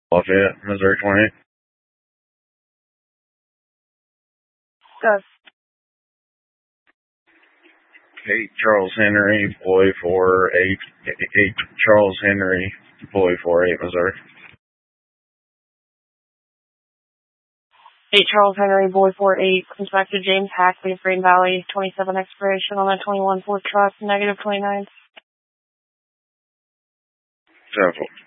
Lafayette, Missouri 28. Gus. 8 Charles Henry, boy 48, 8 Charles Henry, boy 48, Missouri. 8 Charles Henry, boy 48, Inspector James Hackley of Green Valley, 27 expiration on that 21 Ford truck, -29. 10-4.